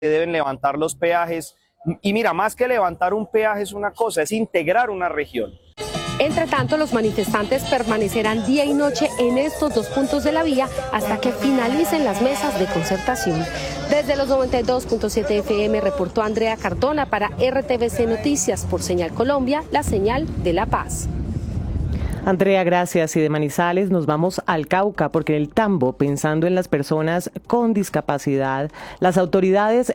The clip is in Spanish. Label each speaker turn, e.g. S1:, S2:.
S1: deben levantar los peajes. Y mira, más que levantar un peaje es una cosa, es integrar una región.
S2: Entre tanto, los manifestantes permanecerán día y noche en estos dos puntos de la vía hasta que finalicen las mesas de concertación. Desde los 92.7 FM reportó Andrea Cardona para RTVC Noticias por Señal Colombia, la señal de la paz.
S3: Andrea, gracias. Y de Manizales nos vamos al Cauca, porque en el Tambo, pensando en las personas con discapacidad, las autoridades